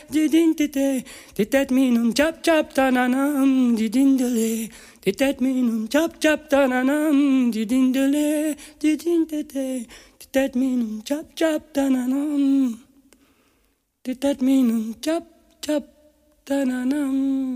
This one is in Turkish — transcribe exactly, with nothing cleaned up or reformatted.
didin tete, titet minum chap chap tananam, didin dele, titet minum chap chap tananam, didin dele, didin tete, titet minum chap chap tananam, titet minum chap chap tananam.